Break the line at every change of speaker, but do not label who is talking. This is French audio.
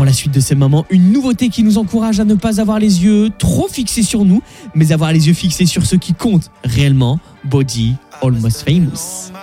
pour la suite de ces moments, une nouveauté qui nous encourage à ne pas avoir les yeux trop fixés sur nous, mais avoir les yeux fixés sur ce qui compte réellement. Body Almost Famous.